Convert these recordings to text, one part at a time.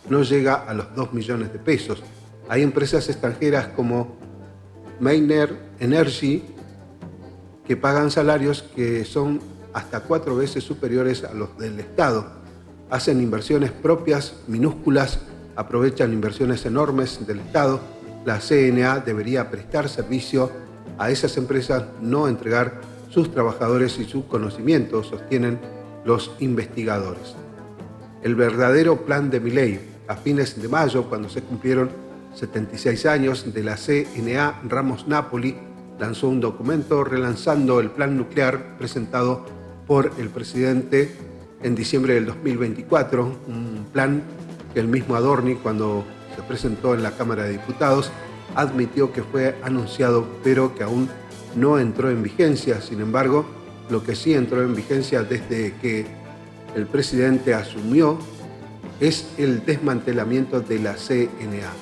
no llega a los 2 millones de pesos. Hay empresas extranjeras como Mainer Energy que pagan salarios que son hasta 4 veces superiores a los del Estado. Hacen inversiones propias minúsculas, aprovechan inversiones enormes del Estado. La CNA debería prestar servicio a esas empresas, no entregar sus trabajadores y su conocimiento, sostienen los investigadores. El verdadero plan de Milei. A fines de mayo, cuando se cumplieron 76 años de la CNA, Ramos Napoli lanzó un documento relanzando el plan nuclear presentado por el presidente en diciembre del 2024, un plan que el mismo Adorni, cuando se presentó en la Cámara de Diputados, admitió que fue anunciado, pero que aún no entró en vigencia. Sin embargo, lo que sí entró en vigencia desde que el presidente asumió es el desmantelamiento de la CNA.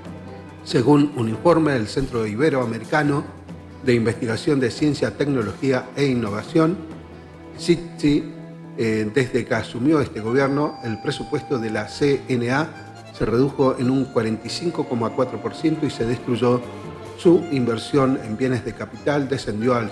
Según un informe del Centro Iberoamericano de Investigación de Ciencia, Tecnología e Innovación, CITSI, desde que asumió este gobierno, el presupuesto de la CNA se redujo en un 45,4% y se destruyó su inversión en bienes de capital, descendió al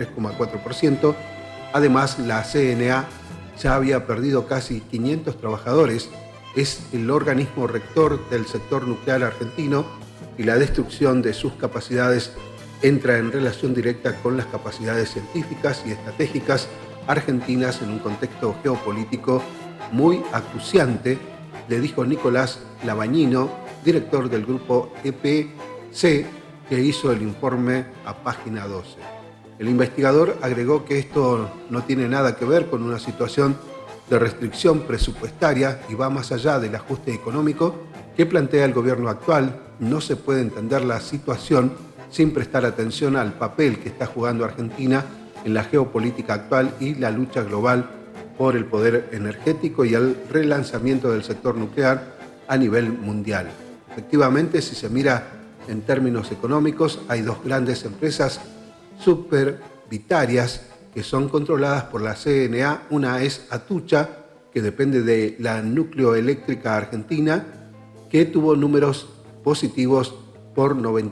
53,4%. Además, la CNA ya había perdido casi 500 trabajadores, es el organismo rector del sector nuclear argentino y la destrucción de sus capacidades entra en relación directa con las capacidades científicas y estratégicas argentinas en un contexto geopolítico muy acuciante, le dijo Nicolás Labañino, director del grupo EPC, que hizo el informe a página 12. El investigador agregó que esto no tiene nada que ver con una situación de restricción presupuestaria y va más allá del ajuste económico que plantea el gobierno actual. No se puede entender la situación sin prestar atención al papel que está jugando Argentina en la geopolítica actual y la lucha global por el poder energético y el relanzamiento del sector nuclear a nivel mundial. Efectivamente, si se mira en términos económicos, hay dos grandes empresas supervitarias que son controladas por la CNA. Una es Atucha, que depende de la Nucleoeléctrica Argentina, que tuvo números positivos por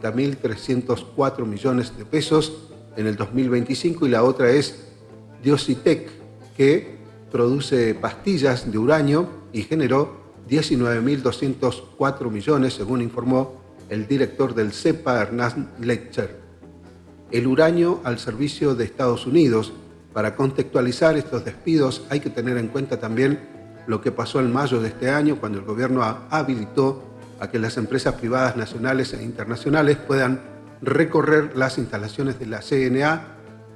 90.304 millones de pesos en el 2025, y la otra es Diositec, que produce pastillas de uranio y generó 19.204 millones, según informó el director del CEPA, Hernán Lecher. El uranio al servicio de Estados Unidos. Para contextualizar estos despidos hay que tener en cuenta también lo que pasó en mayo de este año, cuando el gobierno habilitó a que las empresas privadas nacionales e internacionales puedan recorrer las instalaciones de la CNA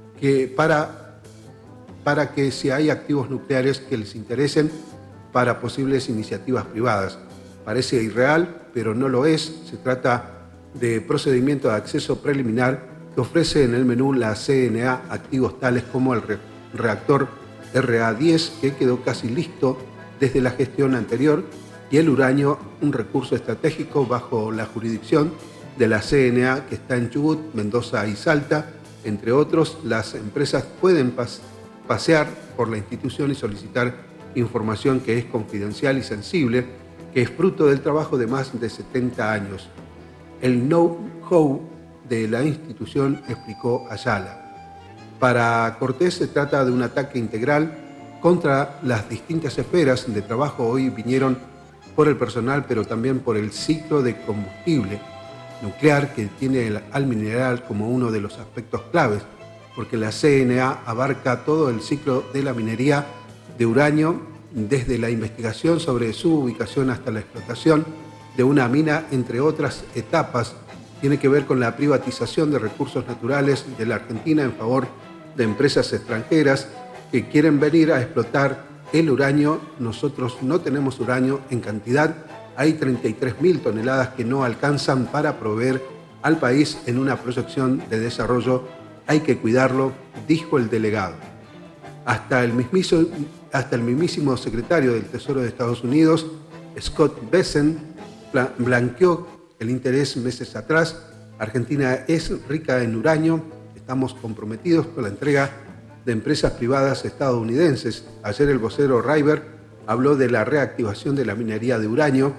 para que si hay activos nucleares que les interesen para posibles iniciativas privadas. Parece irreal, pero no lo es. Se trata de procedimiento de acceso preliminar que ofrece en el menú la CNA activos tales como el reactor RA-10, que quedó casi listo desde la gestión anterior, y el uranio, un recurso estratégico bajo la jurisdicción de la CNA que está en Chubut, Mendoza y Salta, entre otros. Las empresas pueden pasear por la institución y solicitar información que es confidencial y sensible, que es fruto del trabajo de más de 70 años. El know-how de la institución, explicó Ayala. Para Cortés se trata de un ataque integral contra las distintas esferas de trabajo. Hoy vinieron por el personal, pero también por el ciclo de combustible nuclear, que tiene al mineral como uno de los aspectos claves, porque la CNA abarca todo el ciclo de la minería de uranio, desde la investigación sobre su ubicación hasta la explotación de una mina, entre otras etapas. Tiene que ver con la privatización de recursos naturales de la Argentina en favor de empresas extranjeras que quieren venir a explotar el uranio. Nosotros no tenemos uranio en cantidad. Hay 33.000 toneladas que no alcanzan para proveer al país en una proyección de desarrollo. Hay que cuidarlo, dijo el delegado. Hasta el mismísimo secretario del Tesoro de Estados Unidos, Scott Bessent, blanqueó el interés meses atrás. Argentina es rica en uranio, estamos comprometidos con la entrega de empresas privadas estadounidenses. Ayer el vocero Reiber habló de la reactivación de la minería de uranio